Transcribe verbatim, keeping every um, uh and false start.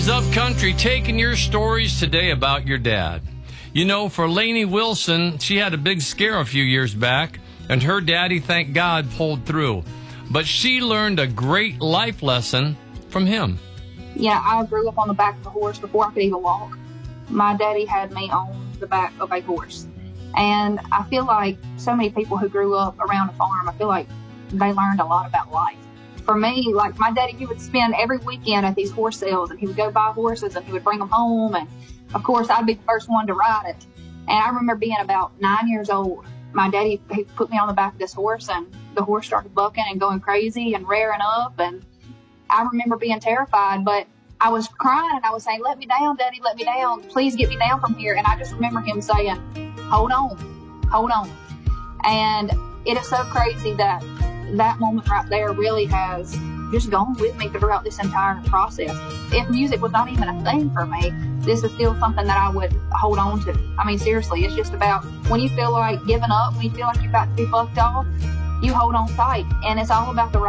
Up Country, taking your stories today about your dad. You know, for Lainey Wilson, she had a big scare a few years back, and her daddy, thank God, pulled through. But she learned a great life lesson from him. Yeah, I grew up on the back of a horse before I could even walk. My daddy had me on the back of a horse. And I feel like so many people who grew up around a farm, I feel like they learned a lot about life. For me, like my daddy, he would spend every weekend at these horse sales, and he would go buy horses and he would bring them home. And of course, I'd be the first one to ride it. And I remember being about nine years old. My daddy, he put me on the back of this horse, and the horse started bucking and going crazy and rearing up. And I remember being terrified, but I was crying and I was saying, "Let me down, Daddy, let me down. Please get me down from here." And I just remember him saying, "Hold on, hold on." And it is so crazy that that moment right there really has just gone with me throughout this entire process. If music was not even a thing for me, this is still something that I would hold on to. I mean, seriously, it's just about when you feel like giving up, when you feel like you've got to be bucked off, you hold on tight. And it's all about the right